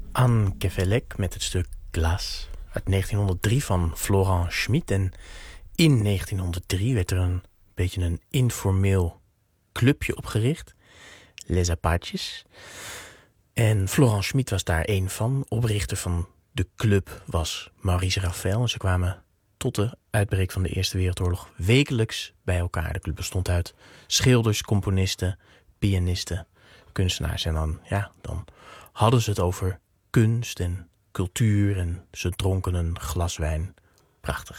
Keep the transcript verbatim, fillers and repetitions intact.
Anne Kefelec met het stuk Glace uit negentienhonderddrie van Florent Schmitt. En in negentienhonderddrie werd er een beetje een informeel clubje opgericht, Les Apaches. En Florent Schmitt was daar één van. Oprichter van de club was Maurice Ravel. En ze kwamen tot de uitbraak van de Eerste Wereldoorlog wekelijks bij elkaar. De club bestond uit schilders, componisten, pianisten, kunstenaars. En dan, ja, dan hadden ze het over kunst en cultuur en ze dronken een glas wijn. Prachtig.